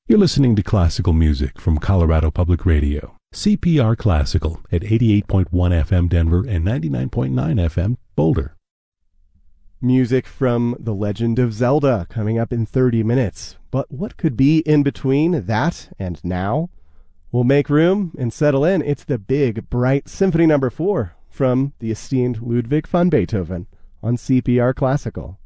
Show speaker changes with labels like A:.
A: You're listening to classical music from Colorado Public Radio. CPR Classical at 88.1 FM Denver and 99.9 FM Boulder.
B: Music from The Legend of Zelda coming up in 30 minutes. But what could be in between that and now? We'll make room and settle in. It's the big, bright Symphony No. 4 from the esteemed Ludwig van Beethoven on CPR Classical.